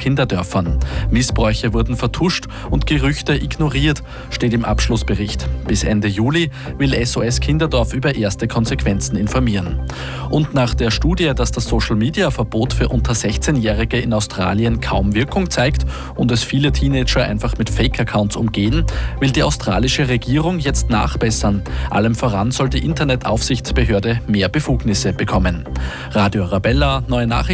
Kinderdörfern. Missbräuche wurden vertuscht und Gerüchte ignoriert, steht im Abschlussbericht. Bis Ende Juli will SOS Kinderdorf über erste Konsequenzen informieren. Und nach der Studie, dass das Social-Media-Verbot für unter 16-Jährige in Australien kaum Wirkung zeigt und es viele Teenager einfach mit Fake-Accounts umgehen, will die australische Regierung jetzt nachbessern. Allem voran soll die Internetaufsichtsbehörde mehr Befugnisse bekommen. Radio Arabella, neue Nachrichten.